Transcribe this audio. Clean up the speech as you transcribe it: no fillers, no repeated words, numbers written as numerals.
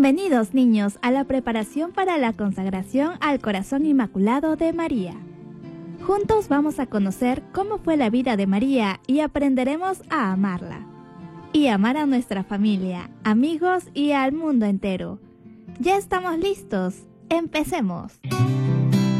Bienvenidos niños a la preparación para la consagración al Corazón Inmaculado de María. Juntos vamos a conocer cómo fue la vida de María y aprenderemos a amarla. Y amar a nuestra familia, amigos y al mundo entero. ¡Ya estamos listos! ¡Empecemos!